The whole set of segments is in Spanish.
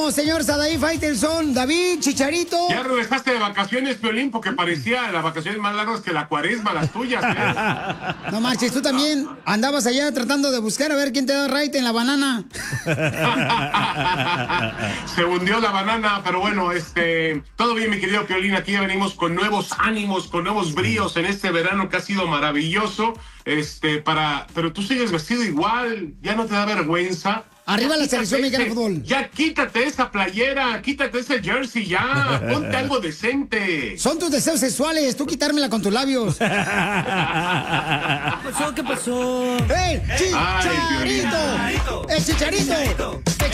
tenemos, señor Sadaí Faitelson, David, Chicharito. Ya regresaste de vacaciones, Piolín, porque parecía las vacaciones más largas que la cuaresma, las tuyas, ¿eh? No marches, tú también andabas allá tratando de buscar a ver quién te da right en la banana. Se hundió la banana, pero bueno, todo bien, mi querido Piolín. Aquí ya venimos con nuevos ánimos, con nuevos bríos en este verano que ha sido maravilloso. Pero tú sigues vestido igual, ya no te da vergüenza. Arriba la selección mexicana de fútbol. Ya quítate esa playera, quítate ese jersey ya, ponte algo decente. Son tus deseos sexuales, tú quitármela con tus labios. ¿Qué pasó? ¿Qué pasó? ¡El Chicharito! ¡El Chicharito! ¡El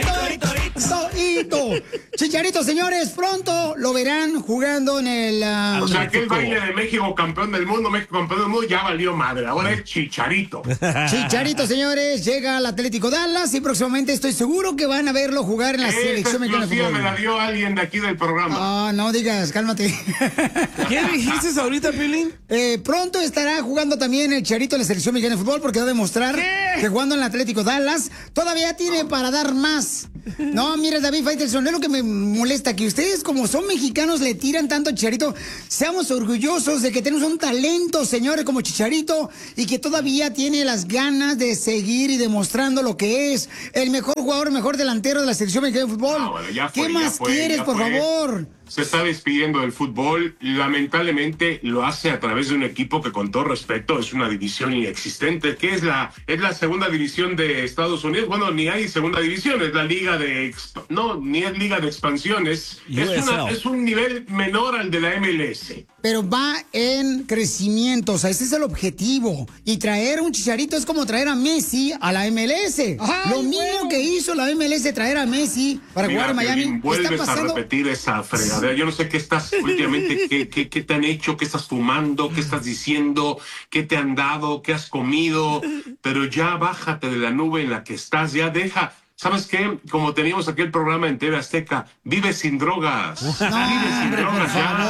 Chicharito! Chicharito, señores, pronto lo verán jugando en el... o sea, aquel baile de México campeón del mundo, ya valió madre, ahora es Chicharito. Chicharito, señores, llega al Atlético Dallas y próximamente estoy seguro que van a verlo jugar en la selección mexicana de fútbol. Me la dio alguien de aquí del programa. Ah, no digas, cálmate. ¿Qué dijiste ahorita, Pilín? Pronto estará jugando también el Chicharito en la selección mexicana de fútbol porque va a demostrar que jugando en el Atlético Dallas todavía tiene para dar más. No, mira, David Faitelson, es lo que me molesta, que ustedes como son mexicanos le tiran tanto a Chicharito. Seamos orgullosos de que tenemos un talento, señores, como Chicharito y que todavía tiene las ganas de seguir y demostrando lo que es el mejor jugador, el mejor delantero de la selección mexicana de fútbol. Bueno, ¿Qué más quieres, por favor? Se está despidiendo del fútbol. Lamentablemente lo hace a través de un equipo que, con todo respeto, es una división inexistente, que es la segunda división de Estados Unidos. Bueno, ni hay segunda división, es la liga ni es liga de expansión, es un nivel menor al de la MLS. Pero va en crecimiento, o sea, ese es el objetivo. Y traer un Chicharito es como traer a Messi a la MLS. Lo mismo que hizo la MLS, traer a Messi para jugar en Miami. Vuelves a repetir esa fregadera. Yo no sé qué estás últimamente, qué te han hecho, qué estás fumando, qué estás diciendo, qué te han dado, qué has comido, pero ya bájate de la nube en la que estás, ya deja. ¿Sabes qué? Como teníamos aquel programa en TV Azteca, vive sin drogas. Vive sin drogas,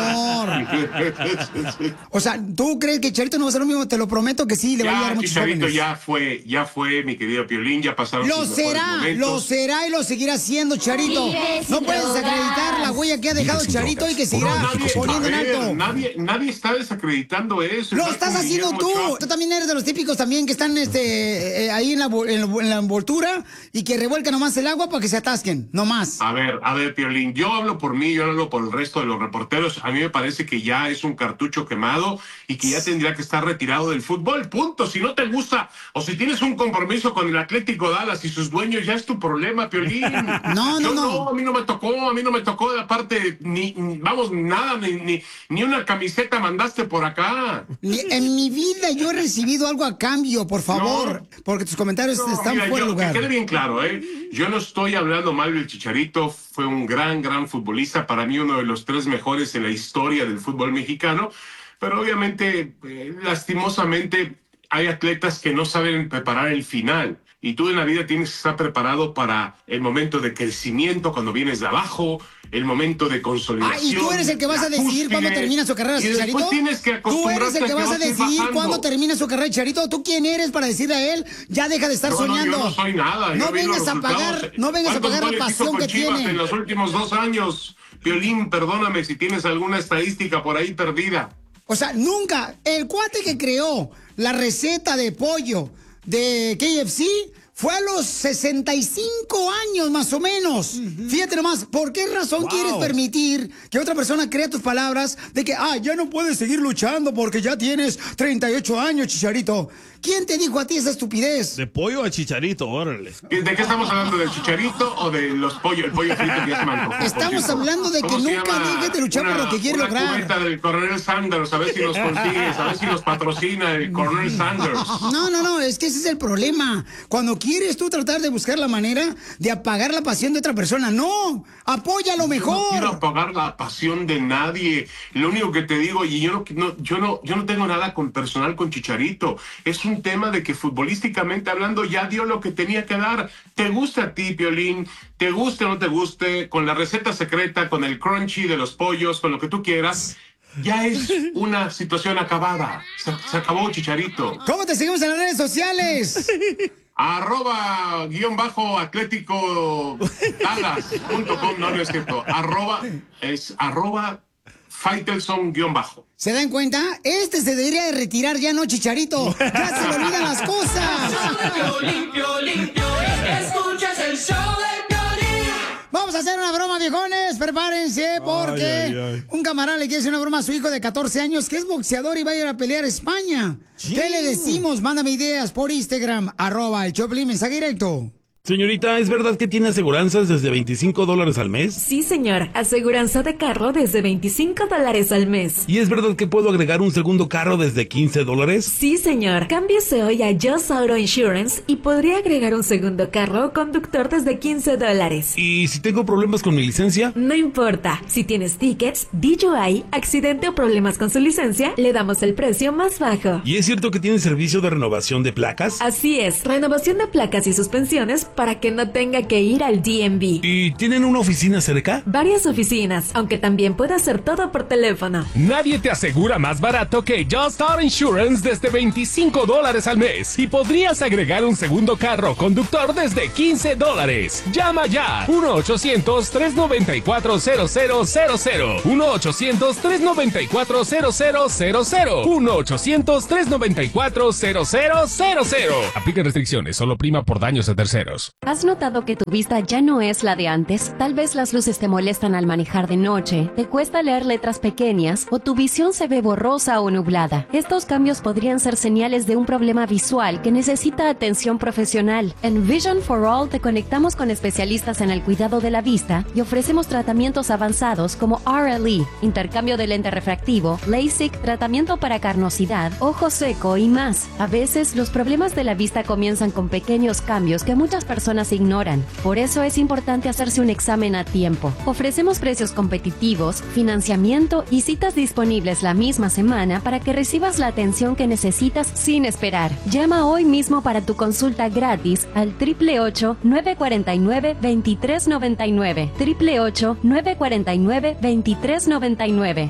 O sea, ¿tú crees que Chicharito no va a ser lo mismo? Te lo prometo que sí, le va a llegar muchos Chicharito jóvenes. ya fue, mi querido Piolín, ya pasaron Lo será y lo seguirá haciendo, Chicharito. No puedes desacreditar la huella que ha dejado Chicharito y que seguirá poniendo en alto. Nadie está desacreditando eso. Lo estás haciendo tú. Tú también eres de los típicos también que están ahí en la envoltura y que revuelcan nomás el agua para que se atasquen, nomás. A ver, Piolín, yo hablo por mí, yo hablo por el resto de los reporteros. A mí me parece que ya es un cartucho quemado y que ya tendría que estar retirado del fútbol, punto. Si no te gusta o si tienes un compromiso con el Atlético Dallas y sus dueños, ya es tu problema, Piolín. No. A mí no me tocó, aparte, ni una camiseta mandaste por acá. En mi vida yo he recibido algo a cambio, por favor, porque tus comentarios están fuera de lugar. Que quede bien claro, yo no estoy hablando mal del Chicharito, fue un gran futbolista, para mí uno de los 3 mejores en la historia del fútbol mexicano, pero obviamente, lastimosamente, hay atletas que no saben preparar el final. Y tú en la vida tienes que estar preparado para el momento de crecimiento cuando vienes de abajo, el momento de consolidación. ¿Y tú eres el que vas a decidir cuándo termina su carrera, Chicharito? Después tienes que acostumbrarte. ¿Tú eres el que vas a decidir cuándo termina su carrera, Chicharito? ¿Tú quién eres para decirle a él, ya deja de estar soñando? Yo no soy nada. No vengas a pagar la pasión que tiene. En los últimos 2 años, Piolín, perdóname si tienes alguna estadística por ahí perdida. O sea, nunca. El cuate que creó la receta de pollo de KFC fue a los 65 años más o menos. Fíjate nomás, ¿por qué razón quieres permitir que otra persona crea tus palabras de que, ya no puedes seguir luchando porque ya tienes 38 años, Chicharito? ¿Quién te dijo a ti esa estupidez? De pollo a Chicharito, órale. ¿De qué estamos hablando? ¿Del Chicharito o de los pollos? El pollo frito que ya se me antojó. Estamos hablando de que nunca dejes de luchar por lo que quieres lograr. Una cubeta del Coronel Sanders, a ver si nos consigues, a ver si nos patrocina el Coronel Sanders. No, es que ese es el problema. Cuando quieres tú tratar de buscar la manera de apagar la pasión de otra persona, no, apoya lo mejor. No quiero apagar la pasión de nadie. Lo único que te digo, y yo no tengo nada personal con Chicharito, es un tema de que futbolísticamente hablando ya dio lo que tenía que dar. ¿Te gusta a ti, Piolín? ¿Te guste o no te guste? Con la receta secreta, con el crunchy de los pollos, con lo que tú quieras, ya es una situación acabada. Se acabó, Chicharito. ¿Cómo te seguimos en las redes sociales? @_Atlético Dallas.com. No es cierto. Faitelson _. ¿Se dan cuenta? Este se debería de retirar ya, no, Chicharito. Ya se le olvidan las cosas. Escuchas el show de Piolín. Vamos a hacer una broma, viejones. Prepárense porque un camarada le quiere hacer una broma a su hijo de 14 años que es boxeador y va a ir a pelear a España. ¿Qué le decimos? Mándame ideas por Instagram, @el Choplin, mensaje directo. Señorita, ¿es verdad que tiene aseguranzas desde $25 al mes? Sí, señor. Aseguranza de carro desde $25 al mes. ¿Y es verdad que puedo agregar un segundo carro desde $15? Sí, señor. Cámbiese hoy a Just Auto Insurance y podría agregar un segundo carro o conductor desde $15. ¿Y si tengo problemas con mi licencia? No importa. Si tienes tickets, DUI, accidente o problemas con su licencia, le damos el precio más bajo. ¿Y es cierto que tiene servicio de renovación de placas? Así es. Renovación de placas y suspensiones para que no tenga que ir al DMV. ¿Y tienen una oficina cerca? Varias oficinas, aunque también puede hacer todo por teléfono. Nadie te asegura más barato que Just Auto Insurance desde $25 al mes. Y podrías agregar un segundo carro conductor desde $15. Llama ya. 1-800-394-0000. 1-800-394-0000. 1-800-394-0000. Aplica restricciones. Solo prima por daños a terceros. ¿Has notado que tu vista ya no es la de antes? Tal vez las luces te molestan al manejar de noche, te cuesta leer letras pequeñas o tu visión se ve borrosa o nublada. Estos cambios podrían ser señales de un problema visual que necesita atención profesional. En Vision for All te conectamos con especialistas en el cuidado de la vista y ofrecemos tratamientos avanzados como RLE, intercambio de lente refractivo, LASIK, tratamiento para carnosidad, ojo seco y más. A veces los problemas de la vista comienzan con pequeños cambios que muchas personas ignoran. Por eso es importante hacerse un examen a tiempo. Ofrecemos precios competitivos, financiamiento y citas disponibles la misma semana para que recibas la atención que necesitas sin esperar. Llama hoy mismo para tu consulta gratis al 888-949-2399. 888-949-2399.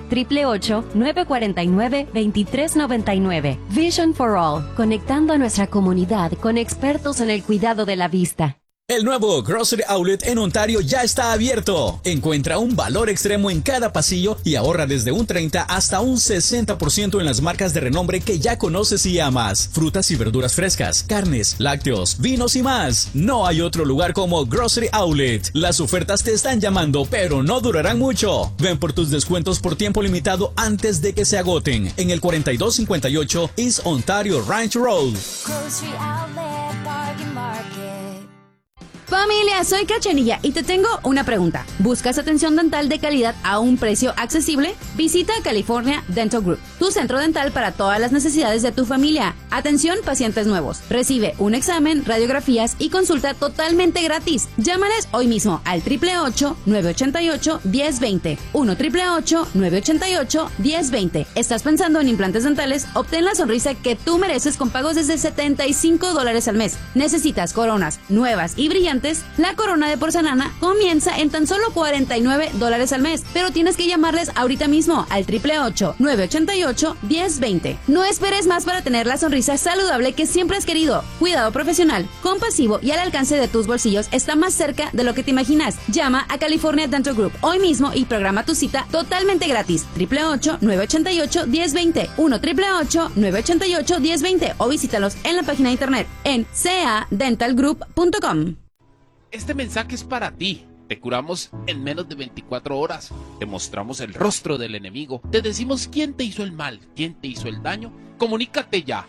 888-949-2399. Vision for All, conectando a nuestra comunidad con expertos en el cuidado de la vista. El nuevo Grocery Outlet en Ontario ya está abierto. Encuentra un valor extremo en cada pasillo y ahorra desde un 30 hasta un 60% en las marcas de renombre que ya conoces y amas. Frutas y verduras frescas, carnes, lácteos, vinos y más. No hay otro lugar como Grocery Outlet. Las ofertas te están llamando, pero no durarán mucho. Ven por tus descuentos por tiempo limitado antes de que se agoten. En el 4258 East Ontario Ranch Road. Grocery Outlet, Bargain Market. Familia, soy Cachanilla y te tengo una pregunta. ¿Buscas atención dental de calidad a un precio accesible? Visita California Dental Group, tu centro dental para todas las necesidades de tu familia. Atención, pacientes nuevos. Recibe un examen, radiografías y consulta totalmente gratis. Llámales hoy mismo al 888-988-1020. 1-888-988-1020. ¿Estás pensando en implantes dentales? Obtén la sonrisa que tú mereces con pagos desde $75 al mes. ¿Necesitas coronas nuevas y brillantes? La corona de porcelana comienza en tan solo $49 al mes, pero tienes que llamarles ahorita mismo al 888-988-1020. No esperes más para tener la sonrisa saludable que siempre has querido. Cuidado profesional, compasivo y al alcance de tus bolsillos está más cerca de lo que te imaginas. Llama a California Dental Group hoy mismo y programa tu cita totalmente gratis. 888-988-1020. 1-888-988-1020 o visítalos en la página de internet en cadentalgroup.com. Este mensaje es para ti. Te curamos en menos de 24 horas. Te mostramos el rostro del enemigo. Te decimos quién te hizo el mal, quién te hizo el daño. Comunícate ya.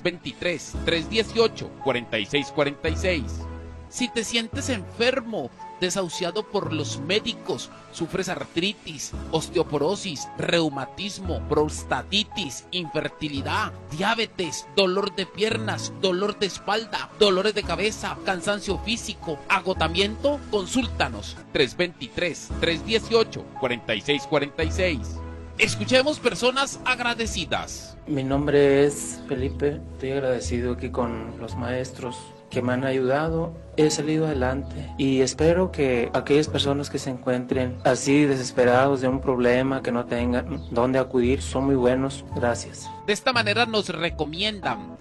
323-318-4646. Si te sientes enfermo, desahuciado por los médicos, sufres artritis, osteoporosis, reumatismo, prostatitis, infertilidad, diabetes, dolor de piernas, dolor de espalda, dolores de cabeza, cansancio físico, agotamiento, consúltanos. 323-318-4646. Escuchemos personas agradecidas. Mi nombre es Felipe, estoy agradecido aquí con los maestros que me han ayudado. He salido adelante y espero que aquellas personas que se encuentren así desesperados de un problema, que no tengan dónde acudir, son muy buenos. Gracias. De esta manera nos recomiendan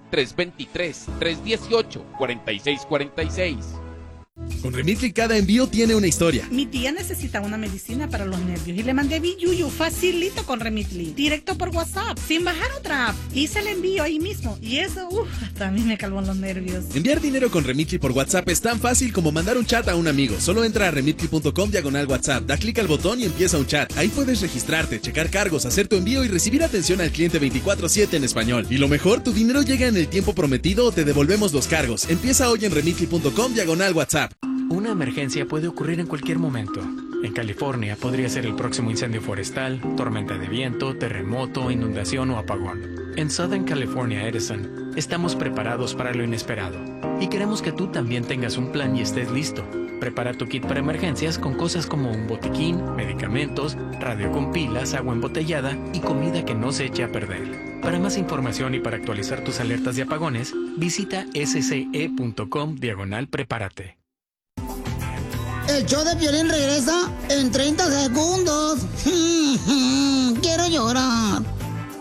323-318-4646. Con Remitly cada envío tiene una historia. Mi tía necesita una medicina para los nervios y le mandé Biyuyu facilito con Remitly, directo por WhatsApp, sin bajar otra app. Hice el envío ahí mismo y eso, hasta a mí me calmó los nervios. Enviar dinero con Remitly por WhatsApp es tan fácil como mandar un chat a un amigo. Solo entra a remitly.com/WhatsApp, da clic al botón y empieza un chat. Ahí puedes registrarte, checar cargos, hacer tu envío y recibir atención al cliente 24/7 en español. Y lo mejor, tu dinero llega en el tiempo prometido o te devolvemos los cargos. Empieza hoy en remitly.com/WhatsApp. Una emergencia puede ocurrir en cualquier momento. En California podría ser el próximo incendio forestal, tormenta de viento, terremoto, inundación o apagón. En Southern California Edison, estamos preparados para lo inesperado. Y queremos que tú también tengas un plan y estés listo. Prepara tu kit para emergencias con cosas como un botiquín, medicamentos, radio con pilas, agua embotellada y comida que no se eche a perder. Para más información y para actualizar tus alertas de apagones, visita sce.com/prepárate. El show de Piolín regresa en 30 segundos. Quiero llorar.